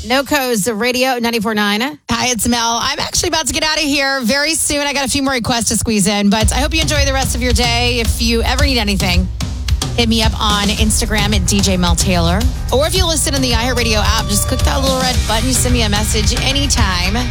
NoCo's Radio 94.9. Hi, it's Mel. I'm actually about to get out of here very soon. I got a few more requests to squeeze in, but I hope you enjoy the rest of your day. If you ever need anything, hit me up on Instagram at DJ Mel Taylor. Or if you listen in the iHeartRadio app, just click that little red button. You send me a message anytime.